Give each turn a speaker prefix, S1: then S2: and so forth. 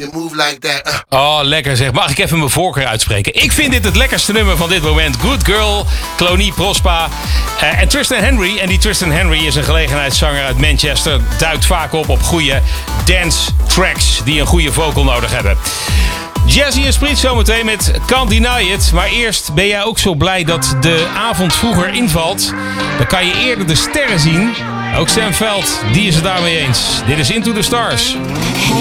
S1: you move like that.
S2: Oh, lekker zeg. Mag ik even mijn voorkeur uitspreken? Ik vind dit het lekkerste nummer van dit moment. Good Girl, Clooney Prospa en Tristan Henry. En die Tristan Henry is een gelegenheidszanger uit Manchester. Duikt vaak op goede dance tracks die een goede vocal nodig hebben. Jazzy en Spriet zometeen met Can't Deny It. Maar eerst, ben jij ook zo blij dat de avond vroeger invalt? Dan kan je eerder de sterren zien. Ook Sam Veld, die is het daarmee eens. Dit is Into the Stars.
S3: Hey